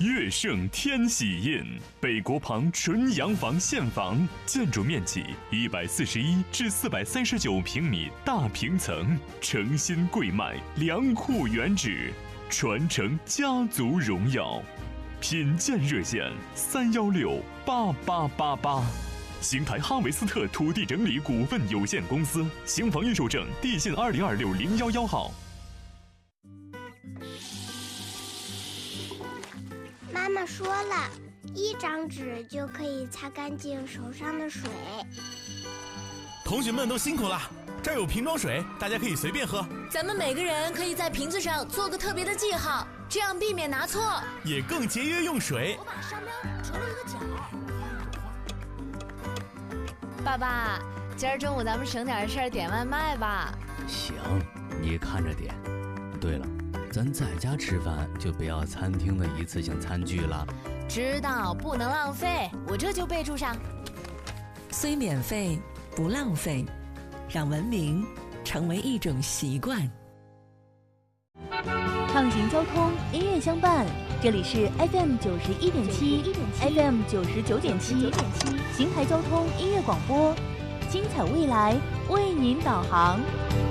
悦盛天喜印，北国旁纯洋房现房，建筑面积141至439平米大平层，诚心贵卖，良库原址，传承家族荣耀。品鉴热线3168888。邢台哈维斯特土地整理股份有限公司，邢房预售证地信20260111号。 妈妈说了，1张纸就可以擦干净手上的水。 同学们都辛苦了，这儿有瓶装水，大家可以随便喝。 咱们每个人可以在瓶子上做个特别的记号，这样避免拿错， 也更节约用水。 我把商标折了一个角。爸爸，今儿中午咱们省点事儿点外卖吧。 行，你看着点。对了，咱在家吃饭就不要餐厅的一次性餐具了。 知道，不能浪费，我这就备注上。 虽免费不浪费，让文明成为一种习惯。 畅行交通，音乐相伴。这里是 FM 91.7 FM 99.7邢台交通音乐广播，精彩未来为您导航。